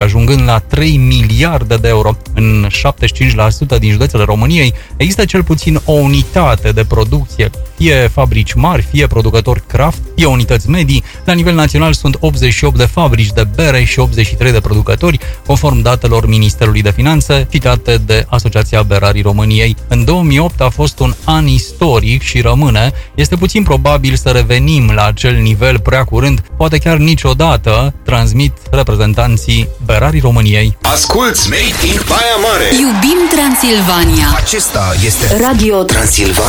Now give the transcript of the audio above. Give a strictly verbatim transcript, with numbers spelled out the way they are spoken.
ajungând la trei miliarde de euro. În șaptezeci și cinci la sută din județele României există cel puțin o unitate de producție, fie fabrici mari, fie producători craft, fie unități medii. La nivel național sunt optzeci și opt de fabrici de bere și optzeci și trei de producători, conform datelor Ministerului de Finanțe, citate de Asociația Berarii României. În două mii opt a fost un an istoric și rămâne. Este puțin probabil să revenim la acel nivel prea curând, poate chiar niciodată, transmit reprezentanții Berarii României. Asculți Made in Baia Mare! Iubim Transilvania! Acesta este Radio Transilvania.